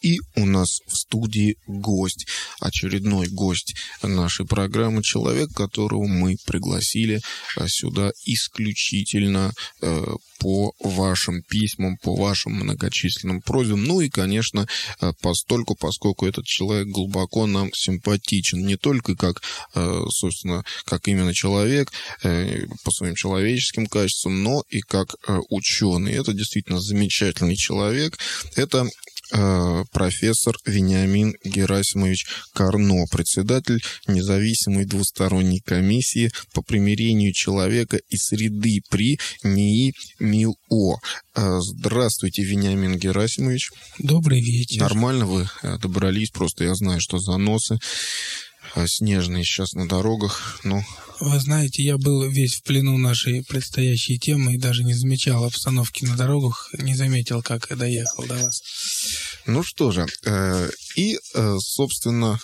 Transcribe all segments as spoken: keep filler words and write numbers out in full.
И у нас в студии гость, очередной гость нашей программы, человек, которого мы пригласили сюда исключительно по вашим письмам, по вашим многочисленным просьбам. Ну и, конечно, постольку, поскольку этот человек глубоко нам симпатичен. Не только как, собственно, как именно человек, по своим человеческим качествам, но и как ученый. Это действительно замечательный человек. Это профессор Вениамин Герасимович Карно, председатель независимой двусторонней комиссии по примирению человека и среды при НИИ МИЛО. Здравствуйте, Вениамин Герасимович. Добрый вечер. Нормально вы добрались? Просто я знаю, что заносы снежные сейчас на дорогах. Ну, вы знаете, я был весь в плену нашей предстоящей темы и даже не замечал обстановки на дорогах, не заметил, как я доехал до вас. Ну что же, э, и, э, собственно,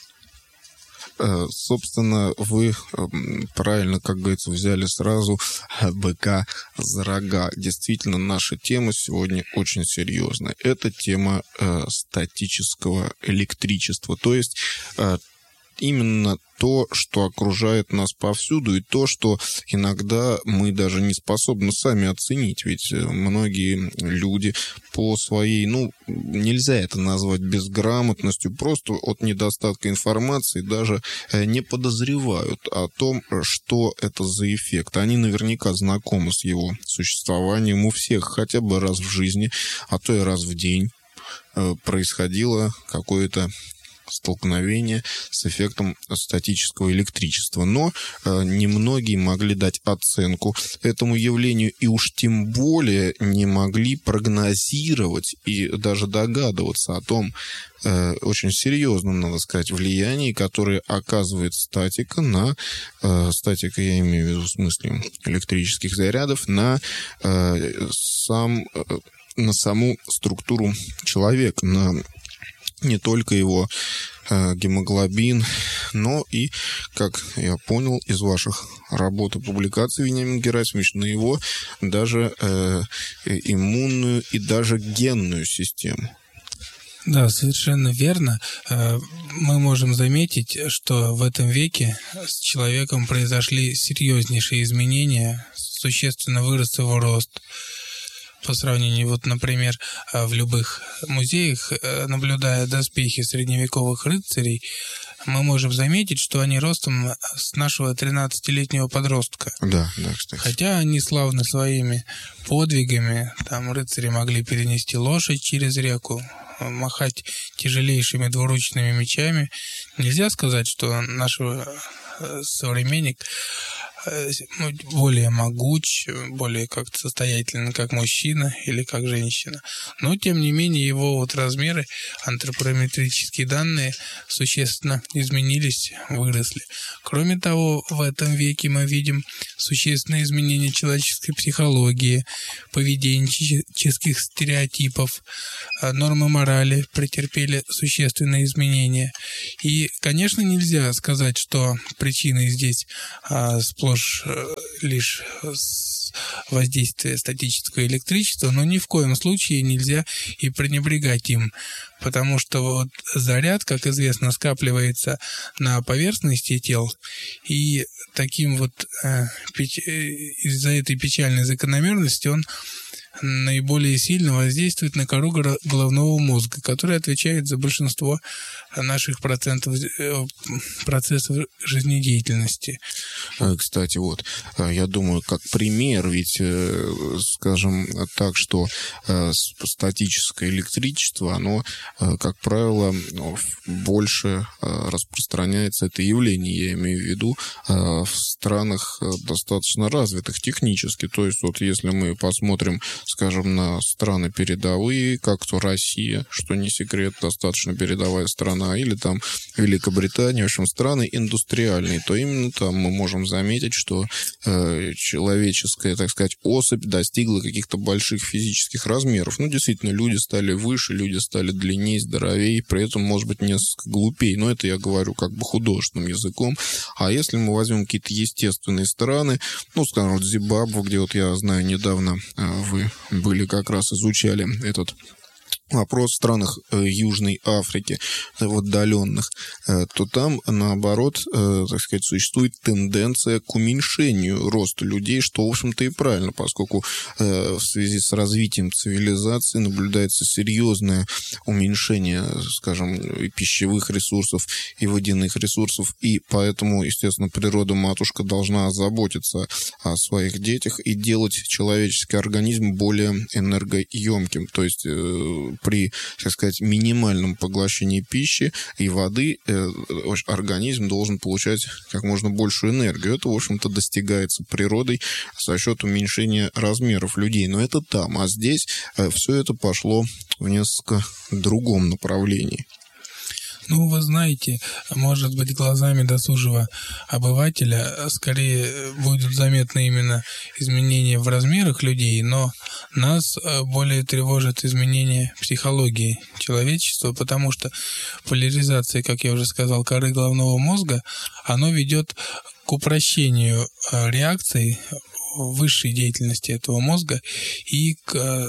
э, собственно, вы э, правильно, как говорится, взяли сразу быка за рога. Действительно, наша тема сегодня очень серьезная. Это тема э, статического электричества, то есть э, именно то, что окружает нас повсюду, и то, что иногда мы даже не способны сами оценить. Ведь многие люди по своей, ну, нельзя это назвать безграмотностью, просто от недостатка информации даже не подозревают о том, что это за эффект. Они наверняка знакомы с его существованием. У всех хотя бы раз в жизни, а то и раз в день происходило какое-то столкновение с эффектом статического электричества. Но э, немногие могли дать оценку этому явлению, и уж тем более не могли прогнозировать и даже догадываться о том э, очень серьезном, надо сказать, влиянии, которое оказывает статика на, э, статика я имею в виду в смысле электрических зарядов, на э, сам, э, на саму структуру человека, на не только его э, гемоглобин, но и, как я понял из ваших работ и публикаций, Вениамин Герасимович, на его даже э, иммунную и даже генную систему. Да, совершенно верно. Мы можем заметить, что в этом веке с человеком произошли серьезнейшие изменения, существенно вырос его рост. По сравнению, вот, например, в любых музеях, наблюдая доспехи средневековых рыцарей, мы можем заметить, что они ростом с нашего тринадцатилетнего подростка. Да, да, кстати. Хотя они славны своими подвигами, там рыцари могли перенести лошадь через реку, махать тяжелейшими двуручными мечами. Нельзя сказать, что наш современник более могуч, более как-то состоятельный, как мужчина или как женщина. Но, тем не менее, его вот размеры, антропометрические данные существенно изменились, выросли. Кроме того, в этом веке мы видим существенные изменения человеческой психологии, поведенческих стереотипов, нормы морали претерпели существенные изменения. И, конечно, нельзя сказать, что причиной здесь а, сплошь лишь воздействие статического электричества, но ни в коем случае нельзя и пренебрегать им, потому что вот заряд, как известно, скапливается на поверхности тел, и таким вот э, печ... из-за этой печальной закономерности он наиболее сильно воздействует на кору головного мозга, который отвечает за большинство наших процентов, процессов жизнедеятельности. Кстати, вот, я думаю, как пример, ведь, скажем так, что статическое электричество, оно, как правило, больше распространяется, это явление, я имею в виду, в странах достаточно развитых технически. То есть, вот если мы посмотрим, скажем, на страны передовые, как то Россия, что не секрет, достаточно передовая страна, или там Великобритания, в общем, страны индустриальные, то именно там мы можем заметить, что э, человеческая, так сказать, особь достигла каких-то больших физических размеров. Ну, действительно, люди стали выше, люди стали длиннее, здоровее, при этом, может быть, несколько глупее, но это я говорю как бы художественным языком. А если мы возьмем какие-то естественные страны, ну, скажем, вот Зимбабве, где вот я знаю недавно э, вы были как раз изучали этот вопрос в странах э, Южной Африки, э, в отдаленных, э, то там, наоборот, э, так сказать, существует тенденция к уменьшению роста людей, что, в общем-то, и правильно, поскольку э, в связи с развитием цивилизации наблюдается серьезное уменьшение, скажем, и пищевых ресурсов, и водяных ресурсов, и поэтому, естественно, природа-матушка должна озаботиться о своих детях и делать человеческий организм более энергоемким, то есть э, при, так сказать, минимальном поглощении пищи и воды э, организм должен получать как можно большую энергию. Это, в общем-то, достигается природой за счет уменьшения размеров людей. Но это там. А здесь э, все это пошло в несколько другом направлении. Ну, вы знаете, может быть, глазами досужего обывателя скорее будет заметно именно изменения в размерах людей, но нас более тревожит изменение психологии человечества, потому что поляризация, как я уже сказал, коры головного мозга, оно ведет к упрощению реакций высшей деятельности этого мозга и к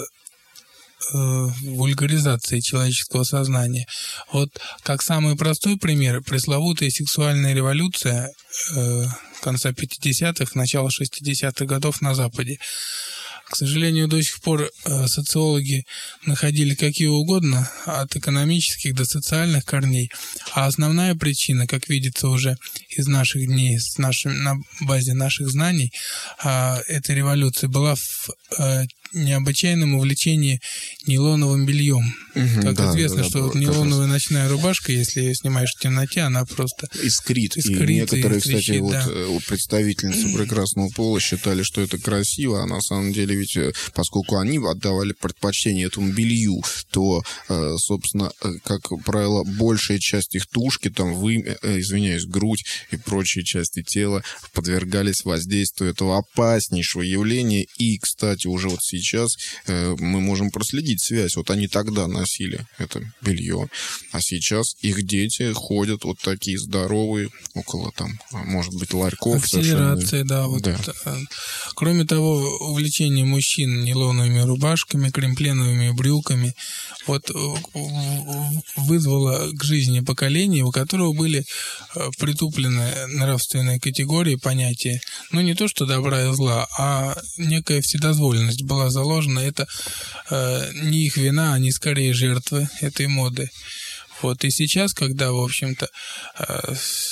вульгаризации человеческого сознания. Вот как самый простой пример, пресловутая сексуальная революция э, конца пятидесятых, начала шестидесятых годов на Западе. К сожалению, до сих пор э, социологи находили какие угодно, от экономических до социальных корней, а основная причина, как видится уже из наших дней, с нашим, на базе наших знаний, э, этой революции была в э, необычайном увлечении нейлоновым бельем. Угу, как да, известно, да, что да, вот нейлоновая раз. Ночная рубашка, если ее снимаешь в темноте, она просто искрит. искрит и некоторые, и трещит, кстати, да. вот представительницы прекрасного пола считали, что это красиво, а на самом деле ведь, поскольку они отдавали предпочтение этому белью, то, собственно, как правило, большая часть их тушки, там, вы, извиняюсь, грудь и прочие части тела подвергались воздействию этого опаснейшего явления. И, кстати, уже вот сейчас Сейчас э, мы можем проследить связь. Вот они тогда носили это белье, а сейчас их дети ходят вот такие здоровые, около там, может быть, ларьков. Акселерация, да, вот. Да. Кроме того, увлечение мужчин нейлоновыми рубашками, кремпленовыми брюками вот вызвало к жизни поколение, у которого были притуплены нравственные категории, понятия, ну не то что добра и зла, а некая вседозволенность была заложено, это э, не их вина, они скорее жертвы этой моды. Вот и сейчас, когда, в общем-то, э,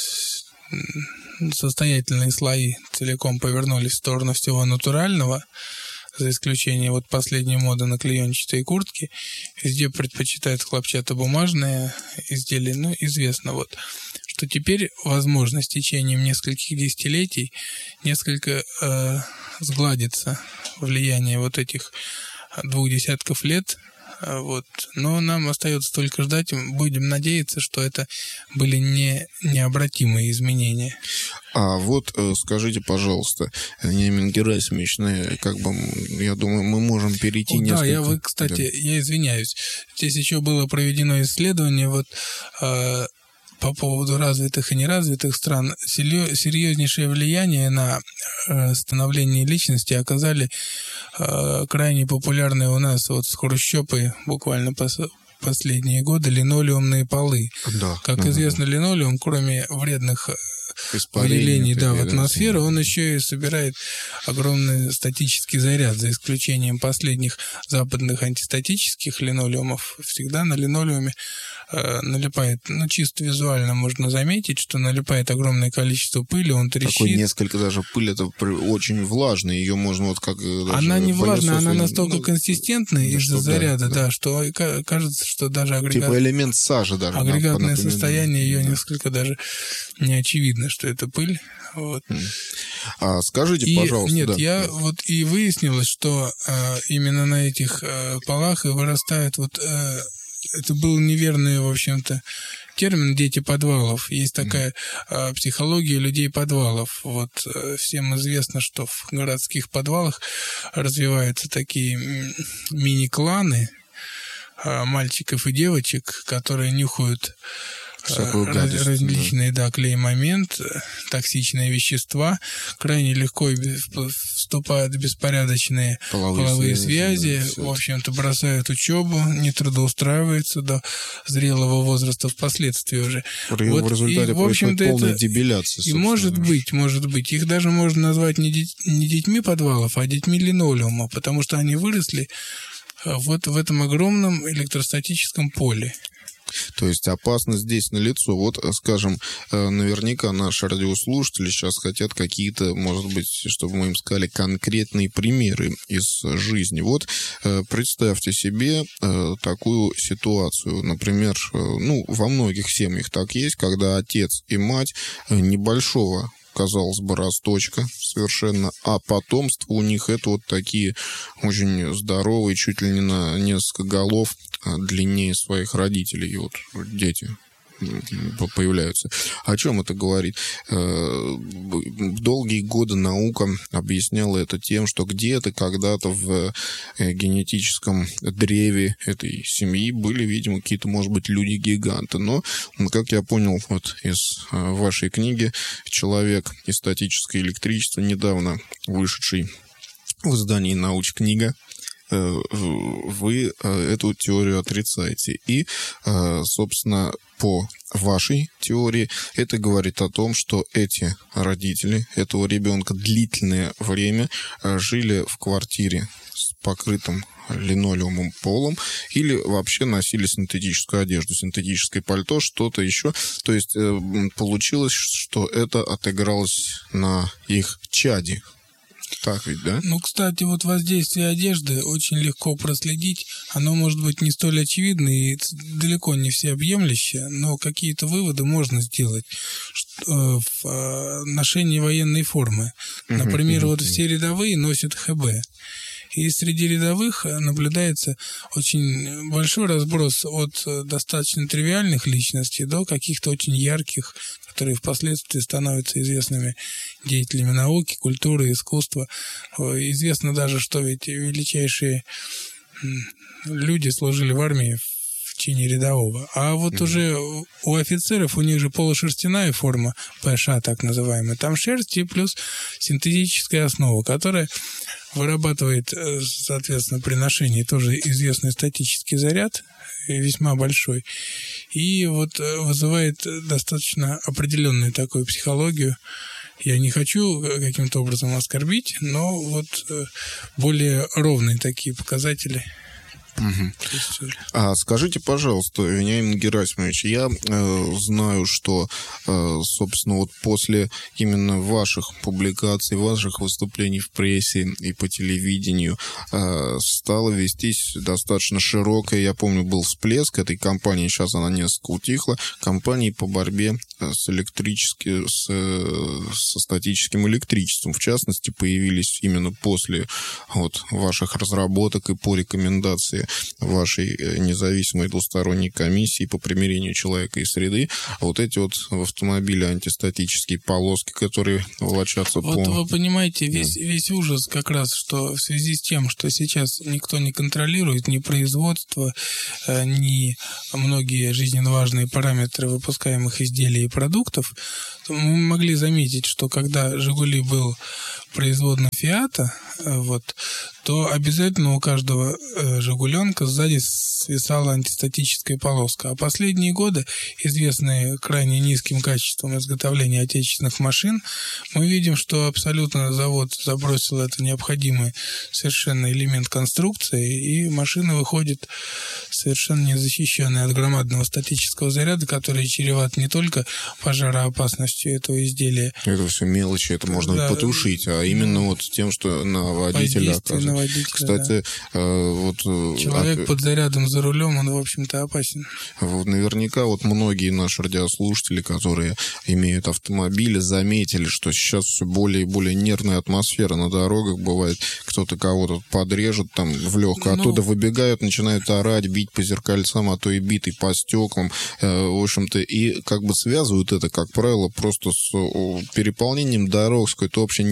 состоятельные слои целиком повернулись в сторону всего натурального, за исключением вот последней моды на клеенчатые куртки, везде предпочитают хлопчатобумажные изделия, ну, известно вот, что теперь возможно с течением нескольких десятилетий несколько э, сгладится влияние вот этих двух десятков лет, вот. Но нам остается только ждать, будем надеяться, что это были не необратимые изменения. А вот скажите, пожалуйста, Вениамин Герасимович, как бы, я думаю, мы можем перейти О, несколько... Да, я, вы, кстати, да. я извиняюсь. Здесь еще было проведено исследование, вот, э, по поводу развитых и неразвитых стран. Серьезнейшее влияние на становление личности оказали крайне популярные у нас вот с хрущёпой буквально последние годы линолеумные полы. Да, как да, известно, да. линолеум, кроме вредных выделений да, в атмосферу, да. он еще и собирает огромный статический заряд, за исключением последних западных антистатических линолеумов. Всегда на линолеуме э, налипает, ну, чисто визуально можно заметить, что налипает огромное количество пыли, он трещит. Такой несколько даже пыль, это очень влажная, ее можно вот как... Она не влажная, она настолько ну, консистентная да, из-за что, заряда, да, да, да, что кажется, что даже агрегат... Типа элемент сажи даже. Агрегатное да, состояние ее да. несколько даже не очевидно, что это пыль. Вот. А скажите, и, пожалуйста. Нет, да. я вот и выяснилось, что э, именно на этих э, полах и вырастает вот... Э, это был неверный, в общем-то, термин «дети подвалов». Есть такая э, психология людей подвалов. Вот э, всем известно, что в городских подвалах развиваются такие мини-кланы э, мальчиков и девочек, которые нюхают Раз, различные, да, да клей-момент, токсичные вещества, крайне легко вступают в беспорядочные половые, половые связи, да, в общем-то, бросают учебу, не трудоустраиваются до зрелого возраста впоследствии уже. В вот, результате и, в общем-то, полная это, дебиляция. И может быть, может быть, их даже можно назвать не, деть, не детьми подвалов, а детьми линолеума, потому что они выросли вот в этом огромном электростатическом поле. То есть опасность здесь налицо. Вот, скажем, наверняка наши радиослушатели сейчас хотят какие-то, может быть, чтобы мы им сказали, конкретные примеры из жизни. Вот представьте себе такую ситуацию. Например, ну, во многих семьях так есть, когда отец и мать небольшого, казалось бы, росточка совершенно, а потомство у них это вот такие очень здоровые, чуть ли не на несколько голов длиннее своих родителей, и вот дети появляются. О чем это говорит? Долгие годы наука объясняла это тем, что где-то когда-то в генетическом древе этой семьи были, видимо, какие-то, может быть, люди-гиганты. Но, как я понял вот из вашей книги «Человек и статическое электричество», недавно вышедший в издании «Научкнига», вы эту теорию отрицаете. И, собственно, по вашей теории это говорит о том, что эти родители этого ребенка длительное время жили в квартире с покрытым линолеумом полом или вообще носили синтетическую одежду, синтетическое пальто, что-то еще. То есть получилось, что это отыгралось на их чаде. Так ведь, да? Ну, кстати, вот воздействие одежды очень легко проследить. Оно может быть не столь очевидно и далеко не всеобъемлющее, но какие-то выводы можно сделать в ношении военной формы. Например, вот все рядовые носят ХБ. И среди рядовых наблюдается очень большой разброс от достаточно тривиальных личностей до каких-то очень ярких, которые впоследствии становятся известными деятелями науки, культуры, искусства. Известно даже, что ведь величайшие люди служили в армии в чине рядового. А вот mm-hmm. уже у офицеров, у них же полушерстяная форма, ПШ так называемая, там шерсть и плюс синтетическая основа, которая вырабатывает, соответственно, при ношении тоже известный статический заряд, весьма большой, и вот вызывает достаточно определенную такую психологию. Я не хочу каким-то образом оскорбить, но вот более ровные такие показатели. Угу. А скажите, пожалуйста, Вениамин Герасимович, я э, знаю, что, э, собственно, вот после именно ваших публикаций, ваших выступлений в прессе и по телевидению э, стала вестись достаточно широкая, я помню, был всплеск этой кампании, сейчас она несколько утихла, кампании по борьбе с электрическим, с, со статическим электричеством. В частности, появились именно после вот, ваших разработок и по рекомендации вашей независимой двусторонней комиссии по примирению человека и среды, вот эти вот в автомобиле антистатические полоски, которые волочатся вот по... Вот вы понимаете, весь, весь ужас как раз, что в связи с тем, что сейчас никто не контролирует ни производство, ни многие жизненно важные параметры выпускаемых изделий и продуктов, то мы могли заметить, что когда «Жигули» был производным «Фиата», вот, то обязательно у каждого «Жигуленка» сзади свисала антистатическая полоска. А последние годы, известные крайне низким качеством изготовления отечественных машин, мы видим, что абсолютно завод забросил это необходимый совершенно элемент конструкции, и машина выходит совершенно незащищенная от громадного статического заряда, который чреват не только пожароопасностью этого изделия. Это все мелочи, это можно да, потушить, а именно ну, вот тем, что на водителя оказывается. На водителя, кстати, да. э, вот... Человек а, под зарядом за рулем, он, в общем-то, опасен. Вот наверняка вот многие наши радиослушатели, которые имеют автомобили, заметили, что сейчас все более и более нервная атмосфера на дорогах бывает. Кто-то кого-то подрежет там в легкую, ну, оттуда выбегают, начинают орать, бить по зеркальцам, а то и биты по стеклам. Э, в общем-то, и как бы связывают это, как правило, просто с о, переполнением дорог, с какой-то общей нервной ситуацией.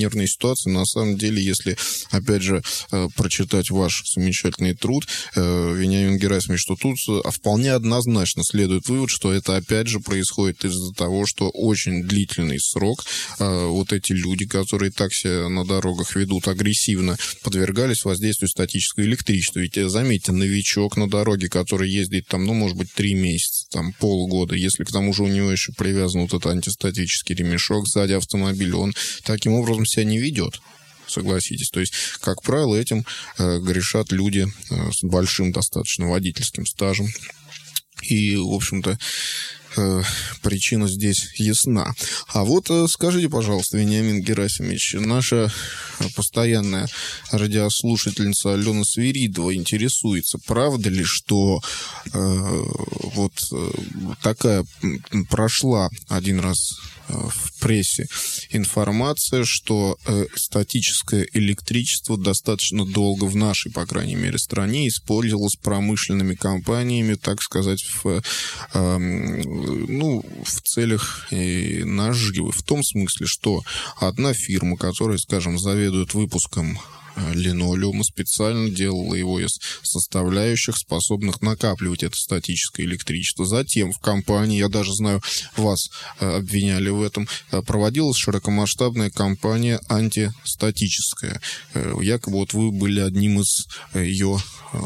ситуации. На самом деле, если, опять же, прочитать ваш замечательный труд, Вениамин Герасимович, что тут вполне однозначно следует вывод, что это, опять же, происходит из-за того, что очень длительный срок вот эти люди, которые так себя на дорогах ведут агрессивно, подвергались воздействию статического электричества. Ведь, заметьте, новичок на дороге, который ездит там, ну, может быть, три месяца, там, полгода, если к тому же у него еще привязан вот этот антистатический ремешок сзади автомобиля, он таким образом себя не ведет. Согласитесь. То есть, как правило, этим э, грешат люди э, с большим достаточно водительским стажем. И, в общем-то, э, причина здесь ясна. А вот э, скажите, пожалуйста, Вениамин Герасимович, наша постоянная радиослушательница Алена Свиридова интересуется, правда ли, что э, вот э, такая прошла один раз в прессе информация, что э, статическое электричество достаточно долго в нашей, по крайней мере, стране использовалось промышленными компаниями, так сказать, в, э, ну, в целях э, наживы. В том смысле, что одна фирма, которая, скажем, заведует выпуском линолеума, специально делала его из составляющих, способных накапливать это статическое электричество. Затем в компании, я даже знаю, вас обвиняли в этом, проводилась широкомасштабная кампания антистатическая. Якобы вот вы были одним из ее,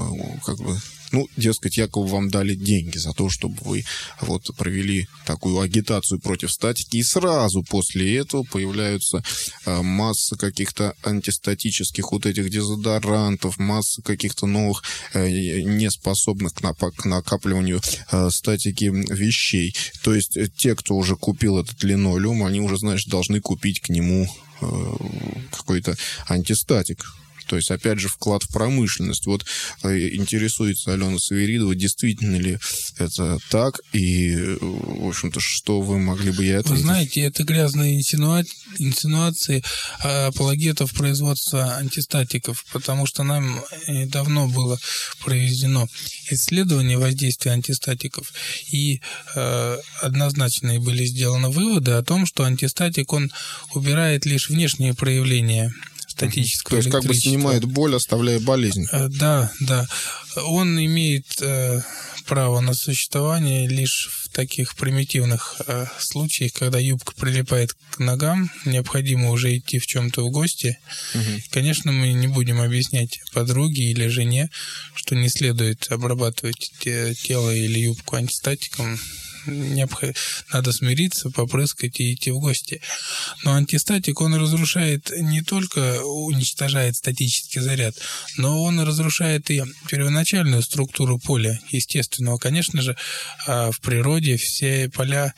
как бы, ну, дескать, якобы вам дали деньги за то, чтобы вы вот провели такую агитацию против статики, и сразу после этого появляются э, масса каких-то антистатических вот этих дезодорантов, масса каких-то новых, э, неспособных к, нап- к накапливанию э, статики вещей. То есть э, те, кто уже купил этот линолеум, они уже, значит, должны купить к нему э, какой-то антистатик. То есть, опять же, вклад в промышленность. Вот э, интересуется Алена Свиридова, действительно ли это так, и, в общем-то, что вы могли бы ей ответить? Вы знаете, это грязные инсинуа... инсинуации апологетов производства антистатиков, потому что нам давно было проведено исследование воздействия антистатиков, и э, однозначные были сделаны выводы о том, что антистатик, он убирает лишь внешние проявления статического электричества. То есть как бы снимает боль, оставляя болезнь. Да, да. Он имеет э, право на существование лишь в таких примитивных э, случаях, когда юбка прилипает к ногам, необходимо уже идти в чем-то в гости. Угу. Конечно, мы не будем объяснять подруге или жене, что не следует обрабатывать тело или юбку антистатиком. Необход... Надо смириться, попрыскать и идти в гости. Но антистатик, он разрушает, не только уничтожает статический заряд, но он разрушает и первоначальную структуру поля естественного. Конечно же, в природе все поля,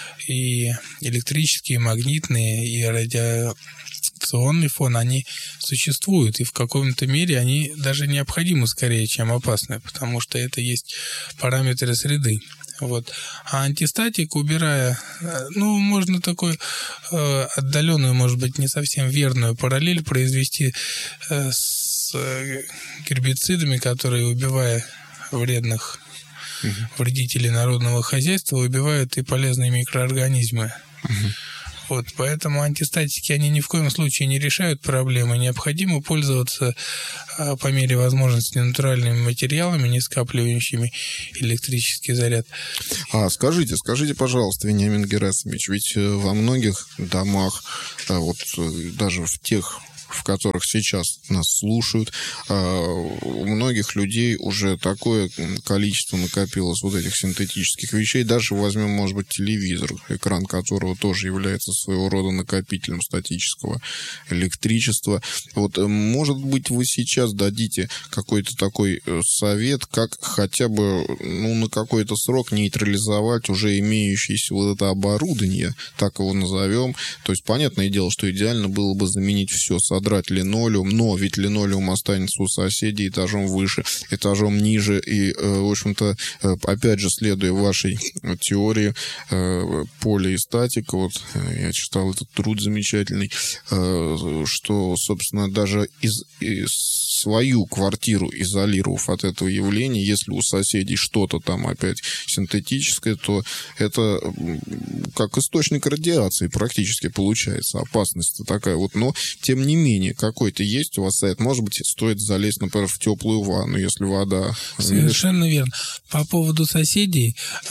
и электрические, и магнитные, и радиационный фон, они существуют, и в каком-то мере они даже необходимы скорее, чем опасны, потому что это есть параметры среды. Вот. А антистатик, убирая, ну, можно такой э, отдаленную, может быть, не совсем верную параллель произвести э, с э, гербицидами, которые, убивая вредных угу. вредителей народного хозяйства, убивают и полезные микроорганизмы. Угу. Вот, поэтому антистатики, они ни в коем случае не решают проблемы. Необходимо пользоваться а, по мере возможности натуральными материалами, не скапливающими электрический заряд. А скажите, скажите, пожалуйста, Вениамин Герасимович, ведь во многих домах, вот даже в тех, в которых сейчас нас слушают, у многих людей уже такое количество накопилось вот этих синтетических вещей. Даже возьмем, может быть, телевизор, экран которого тоже является своего рода накопителем статического электричества. Вот, может быть, вы сейчас дадите какой-то такой совет, как хотя бы, ну, на какой-то срок нейтрализовать уже имеющееся вот это оборудование, так его назовем. То есть, понятное дело, что идеально было бы заменить все, содрать линолеум, но ведь линолеум останется у соседей этажом выше, этажом ниже, и, в общем-то, опять же, следуя вашей теории поля и статика, вот я читал этот труд замечательный, что, собственно, даже из, из свою квартиру, изолировав от этого явления. Если у соседей что-то там опять синтетическое, то это как источник радиации практически получается. Опасность такая вот. Но, тем не менее, какой-то есть у вас сайт. Может быть, стоит залезть, например, в теплую ванну, если вода... Совершенно верно. По поводу соседей,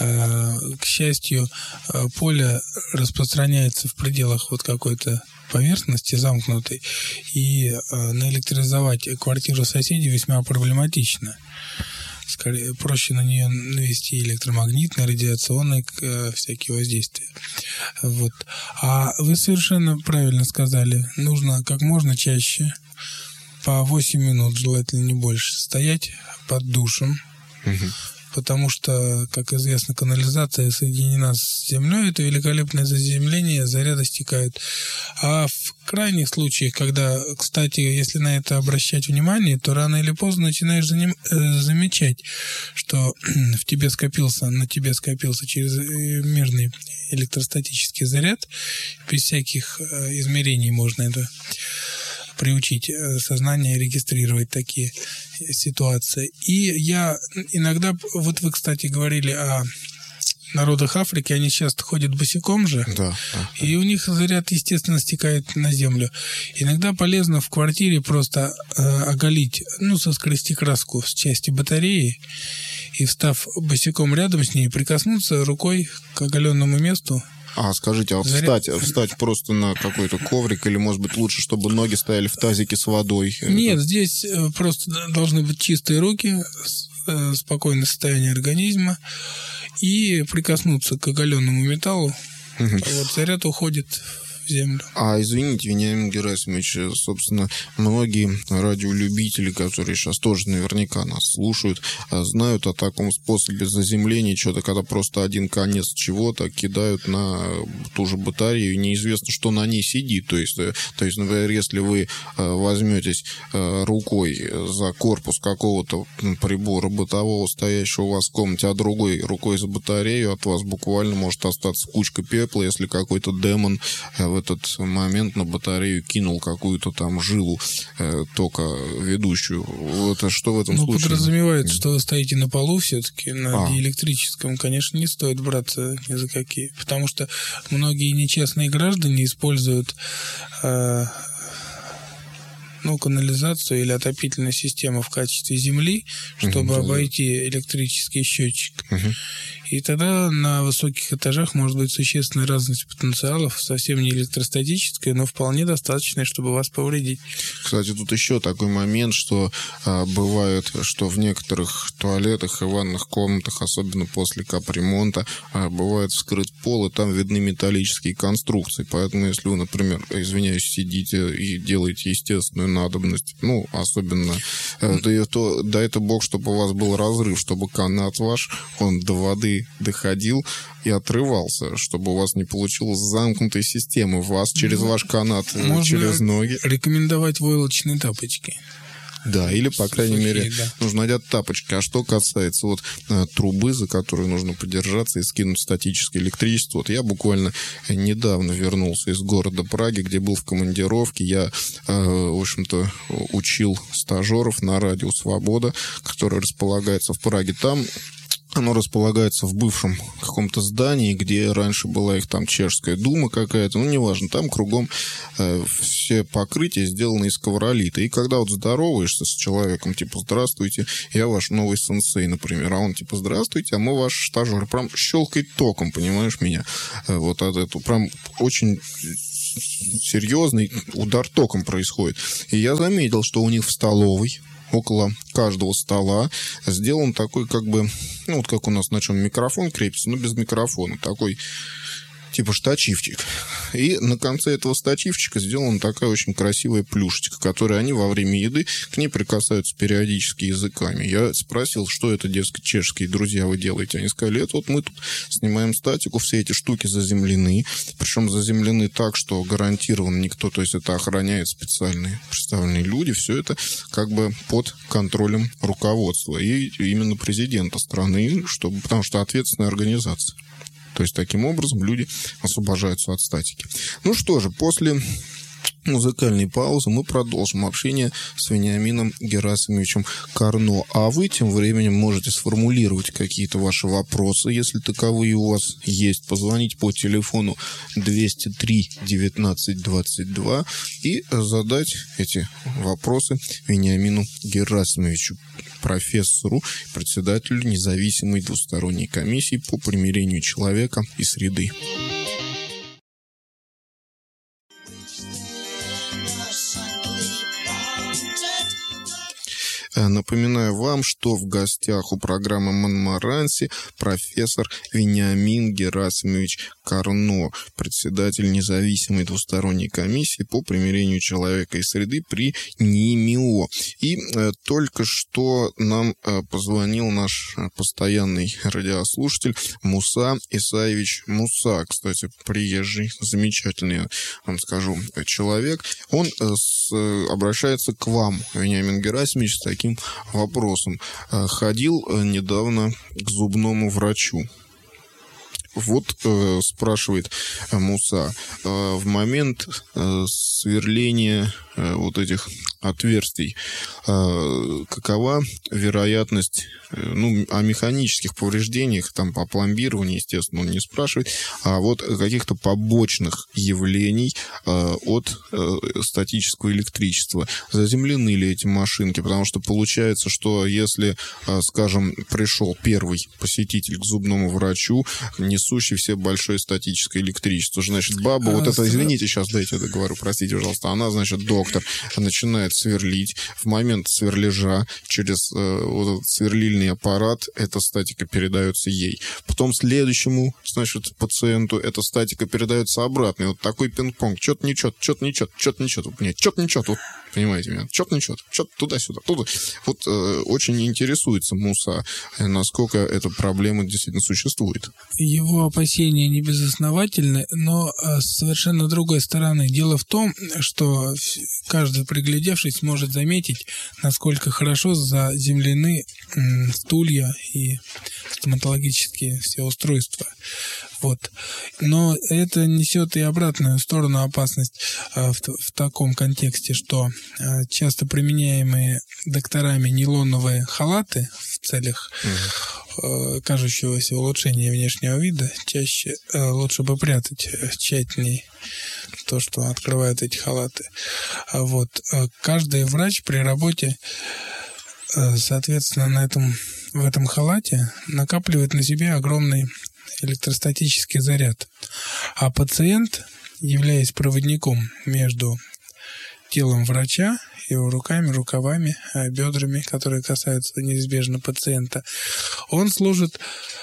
к счастью, поле распространяется в пределах вот какой-то поверхности замкнутой, и наэлектризовать квартиру соседей весьма проблематично. Скорее, проще на нее навести электромагнитные, радиационные всякие воздействия. Вот. А вы совершенно правильно сказали, нужно как можно чаще, по восемь минут, желательно не больше, стоять под душем, угу. Потому что, как известно, канализация соединена с землей, это великолепное заземление, заряды стекают. А в крайних случаях, когда, кстати, если на это обращать внимание, то рано или поздно начинаешь заним, э, замечать, что в тебе скопился, на тебе скопился чрезмерный электростатический заряд, без всяких э, измерений можно это приучить сознание регистрировать такие ситуации. И я иногда, вот вы, кстати, говорили о народах Африки, они часто ходят босиком же, да, да, и у них заряд, естественно, стекает на землю. Иногда полезно в квартире просто э, оголить, ну, соскрести краску с части батареи и, встав босиком рядом с ней, прикоснуться рукой к оголенному месту. А, скажите, а вот Заряд... встать, встать просто на какой-то коврик, или, может быть, лучше, чтобы ноги стояли в тазике с водой? Нет, здесь просто должны быть чистые руки, спокойное состояние организма, и прикоснуться к оголенному металлу. Угу. Вот заряд уходит в землю. А, извините, Вениамин Герасимович, собственно, многие радиолюбители, которые сейчас тоже наверняка нас слушают, знают о таком способе заземления, что-то, когда просто один конец чего-то кидают на ту же батарею, неизвестно, что на ней сидит. То есть, то есть, например, если вы возьметесь рукой за корпус какого-то прибора бытового, стоящего у вас в комнате, а другой рукой за батарею, от вас буквально может остаться кучка пепла, если какой-то демон в этот момент на батарею кинул какую-то там жилу э, тока ведущую. Это что в этом ну, случае? Ну, подразумевается, что вы стоите на полу все-таки, на а. диэлектрическом. Конечно, не стоит браться ни за какие. Потому что многие нечестные граждане используют э, ну, канализацию или отопительную систему в качестве земли, чтобы угу, обойти электрический счетчик. Угу. И тогда на высоких этажах может быть существенная разность потенциалов, совсем не электростатическая, но вполне достаточная, чтобы вас повредить. Кстати, тут еще такой момент, что а, бывает, что в некоторых туалетах и ванных комнатах, особенно после капремонта, а, бывает вскрыт пол, и там видны металлические конструкции. Поэтому, если вы, например, извиняюсь, сидите и делаете естественную надобность, ну, особенно, mm. то, то дай это бог, чтобы у вас был разрыв, чтобы канат ваш, он до воды доходил и отрывался, чтобы у вас не получилось замкнутой системы. Вас через ваш канат, можно через ноги. Рекомендовать войлочные тапочки. Да, или, по крайней Сухие, мере, да. нужно надеть тапочки. А что касается вот трубы, за которую нужно подержаться и скинуть статическое электричество, вот я буквально недавно вернулся из города Праги, где был в командировке. Я, в общем-то, учил стажеров на радио «Свобода», которое располагается в Праге. Там оно располагается в бывшем каком-то здании, где раньше была их там чешская дума какая-то, ну, неважно, там кругом э, все покрытия сделаны из ковролита. И когда вот здороваешься с человеком, типа, здравствуйте, я ваш новый сенсей, например, а он типа, здравствуйте, а мы ваш стажер. Прям щелкает током, понимаешь меня? Э, вот от этого. Прям очень серьезный удар током происходит. И я заметил, что у них в столовой около каждого стола сделан такой, как бы, ну, вот как у нас на чем микрофон крепится, но без микрофона. Такой, типа, штативчик. И на конце этого штативчика сделана такая очень красивая плюшечка, которой они во время еды к ней прикасаются периодически языками. Я спросил, что это, дескать, чешские друзья вы делаете. Они сказали, это вот мы тут снимаем статику, все эти штуки заземлены. Причем заземлены так, что гарантированно никто, то есть это охраняет специальные представленные люди. Все это как бы под контролем руководства. И именно президента страны, чтобы, потому что ответственная организация. То есть, таким образом, люди освобождаются от статики. Ну что же, после музыкальной паузы мы продолжим общение с Вениамином Герасимовичем Карно. А вы тем временем можете сформулировать какие-то ваши вопросы, если таковые у вас есть. Позвонить по телефону двести три девятнадцать двадцать два и задать эти вопросы Вениамину Герасимовичу, профессору, председателю независимой двусторонней комиссии по примирению человека и среды. Напоминаю вам, что в гостях у программы «Монмаранси» профессор Вениамин Герасимович Карно, председатель независимой двусторонней комиссии по примирению человека и среды при НИМИО. И э, только что нам э, позвонил наш постоянный радиослушатель Муса Исаевич Муса. Кстати, приезжий, замечательный, я вам скажу, человек. Он э, с, э, обращается к вам, Вениамин Герасимович, с таким вопросом. Ходил недавно к зубному врачу. Вот э, спрашивает Муса, э, в момент э, сверления э, вот этих отверстий, э, какова вероятность, э, ну, о механических повреждениях, там, по пломбированию, естественно, он не спрашивает, а вот каких-то побочных явлений э, от э, статического электричества. Заземлены ли эти машинки? Потому что получается, что если, э, скажем, пришел первый посетитель к зубному врачу, не несущий все большое статическое электричество. Значит, баба, вот это, извините, сейчас дайте я договорю, простите, пожалуйста, она, значит, доктор, начинает сверлить. В момент сверлежа через э, вот этот сверлильный аппарат эта статика передается ей. Потом следующему, значит, пациенту эта статика передается обратно. И вот такой пинг-понг. Чё-то не чё-то, чё-то не чё-то, чё-то не чё-то. Нет, чё-то не чё-то. Вот, понимаете меня? Чё-то не чё-то. Чё-то туда-сюда. Туда. Вот э, очень интересуется Муса, насколько эта проблема действительно существует. Его опасения не безосновательны, но с совершенно другой стороны. Дело в том, что каждый, приглядевшись, может заметить, насколько хорошо заземлены стулья и стоматологические все устройства. Вот. Но это несет и обратную сторону опасность в, в таком контексте, что часто применяемые докторами нейлоновые халаты в целях mm-hmm. кажущегося улучшения внешнего вида чаще лучше бы прятать тщательней то, что открывают эти халаты. Вот. Каждый врач при работе, соответственно, на этом, в этом халате накапливает на себе огромный электростатический заряд. А пациент, являясь проводником между телом врача, его руками, рукавами, бедрами, которые касаются неизбежно пациента, он служит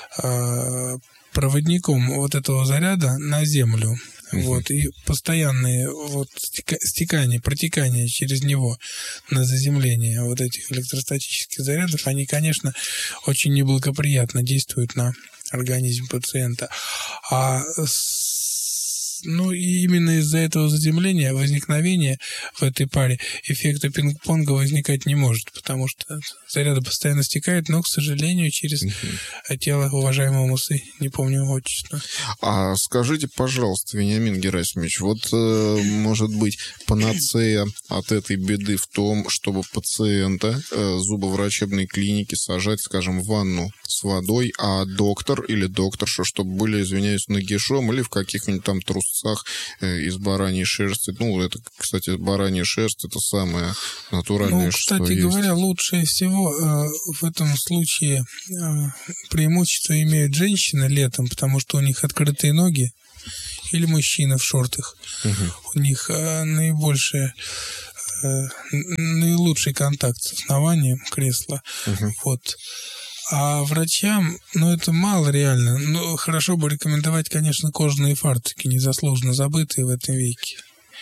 э, проводником вот этого заряда на землю. Uh-huh. Вот, и постоянные вот стекания, протекания через него на заземление вот этих электростатических зарядов, они, конечно, очень неблагоприятно действуют на организм пациента. А ну, и именно из-за этого заземления, возникновения в этой паре эффекта пинг-понга возникать не может, потому что заряды постоянно стекают, но, к сожалению, через uh-huh. тело уважаемого Мусы, не помню его отчество. А скажите, пожалуйста, Вениамин Герасимович, вот, э, может быть, панацея от этой беды в том, чтобы пациента э, зубоврачебной клиники сажать, скажем, в ванну с водой, а доктор или докторша, чтобы были, извиняюсь, нагишом или в каких-нибудь там трусцах э, из бараньей шерсти. Ну, это, кстати, баранья шерсть — это самое натуральное, ну, что кстати есть. говоря, лучше всего э, в этом случае э, преимущество имеют женщины летом, потому что у них открытые ноги, или мужчины в шортах. Угу. У них э, наибольшее э, наилучший контакт с основанием кресла. Угу. Вот. А врачам, ну, это мало реально. Ну, хорошо бы рекомендовать, конечно, кожаные фартуки, незаслуженно забытые в этом веке.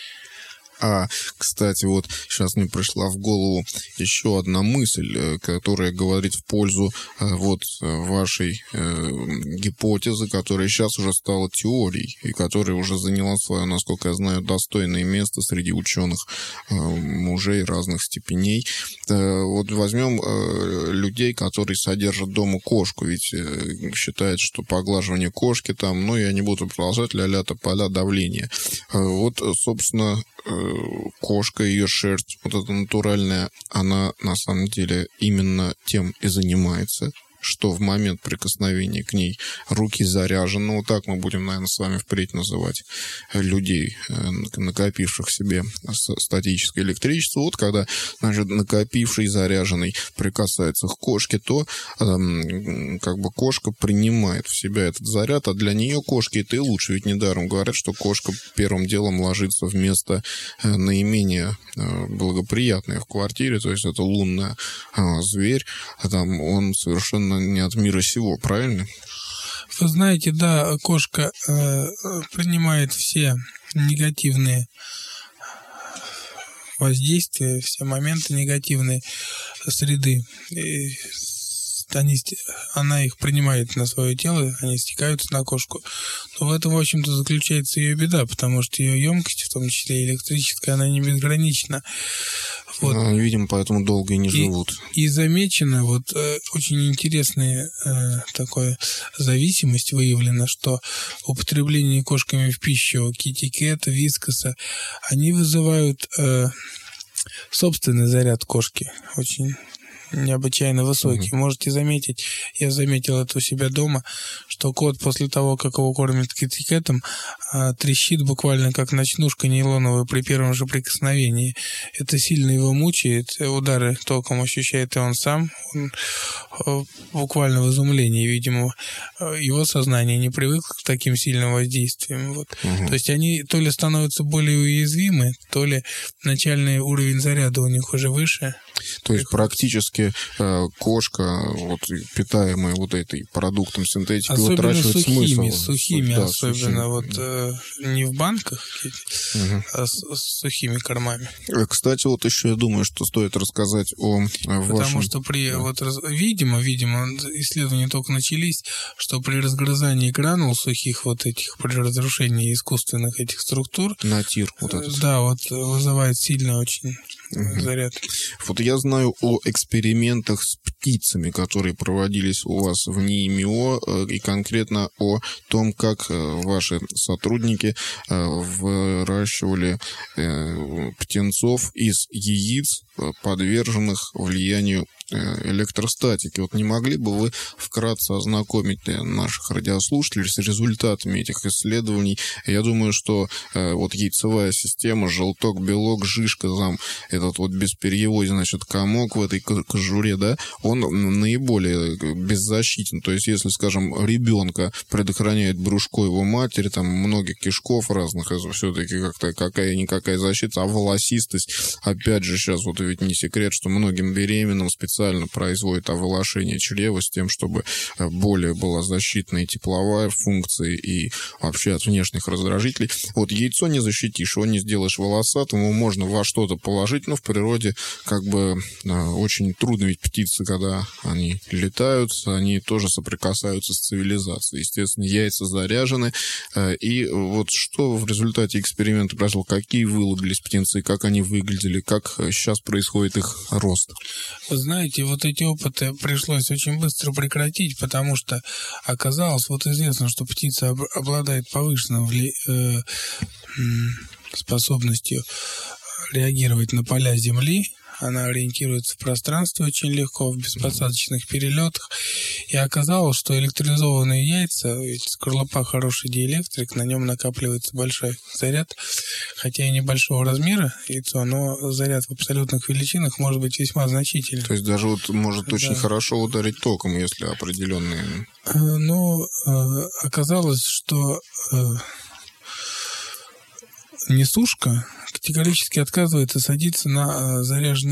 А, кстати, вот сейчас мне пришла в голову еще одна мысль, которая говорит в пользу вот вашей э, гипотезы, которая сейчас уже стала теорией, и которая уже заняла свое, насколько я знаю, достойное место среди ученых э, мужей разных степеней. Э, вот возьмем э, людей, которые содержат дома кошку, ведь э, считают, что поглаживание кошки там, ну, я не буду продолжать, ля-ля тополя, давление. Э, вот, собственно, кошка, ее шерсть, вот эта натуральная, она на самом деле именно тем и занимается, что в момент прикосновения к ней руки заряжены. Ну, вот так мы будем, наверное, с вами впредь называть людей, накопивших в себе статическое электричество. Вот когда, значит, накопивший заряженный прикасается к кошке, то э, как бы кошка принимает в себя этот заряд, а для нее кошки это и лучше. Ведь недаром говорят, что кошка первым делом ложится в место э, наименее э, благоприятное в квартире, то есть это лунная э, зверь, а там он совершенно не от мира сего, правильно? Вы знаете, да, кошка э, принимает все негативные воздействия, все моменты негативные среды. И они, она их принимает на свое тело, они стекаются на кошку. Но в этом, в общем-то, заключается ее беда, потому что ее емкость, в том числе электрическая, она не безгранична. Вот. Ну, видимо, поэтому долго и не живут. И, и замечено, вот э, очень интересная э, такая зависимость выявлена, что употребление кошками в пищу китикета, вискоса, они вызывают э, собственный заряд кошки, очень необычайно высокий. Mm-hmm. Можете заметить, я заметил это у себя дома, что кот после того, как его кормят китикетом, трещит буквально как ночнушка нейлоновая при первом же прикосновении. Это сильно его мучает, удары током ощущает и он сам. Он буквально в изумлении, видимо, его сознание не привыкло к таким сильным воздействиям. Вот. Mm-hmm. То есть они то ли становятся более уязвимы, то ли начальный уровень заряда у них уже выше. То есть практически э, кошка, вот, питаемая вот этой продуктом синтетики, особенно утрачивает сухими, смысл. Сухими, да, особенно сухими. Вот э, не в банках, угу. а с, с сухими кормами. Кстати, вот еще я думаю, что стоит рассказать о, о вашем... Потому что при, вот, видимо, видимо, исследования только начались, что при разгрызании гранул сухих вот этих, при разрушении искусственных этих структур... Натир вот этот. Да, вот вызывает сильно очень угу. заряд. Вот я знаю о экспериментах с птицами, которые проводились у вас в НИИ-МИО, и конкретно о том, как ваши сотрудники выращивали птенцов из яиц, подверженных влиянию электростатики. Вот не могли бы вы вкратце ознакомить наших радиослушателей с результатами этих исследований? Я думаю, что э, вот яйцевая система, желток, белок, жишка, там, этот вот бесперьевой, значит, комок в этой кожуре, да, он наиболее беззащитен. То есть, если, скажем, ребенка предохраняет брюшко его матери, там, многих кишков разных, это все-таки как-то какая-никакая защита, а волосистость, опять же, сейчас вот ведь не секрет, что многим беременным специально производит оволошение чрева с тем, чтобы более была защитная и тепловая функция и вообще от внешних раздражителей. Вот яйцо не защитишь, его не сделаешь волосатым, его можно во что-то положить, но в природе как бы очень трудно, ведь птицы, когда они летают, они тоже соприкасаются с цивилизацией. Естественно, яйца заряжены. И вот что в результате эксперимента произошло, какие вылупились птенцы, как они выглядели, как сейчас происходит их рост? Вы знаете, вот эти опыты пришлось очень быстро прекратить, потому что оказалось, вот известно, что птица обладает повышенной вли... э... способностью реагировать на поля Земли. Она ориентируется в пространстве очень легко, в беспосадочных перелетах. И оказалось, что электризованные яйца, ведь скорлупа хороший диэлектрик, на нем накапливается большой заряд, хотя и небольшого размера яйцо, но заряд в абсолютных величинах может быть весьма значительный. То есть даже вот может да. очень хорошо ударить током, если определенные... Ну, оказалось, что несушка категорически отказывается садиться на заряженный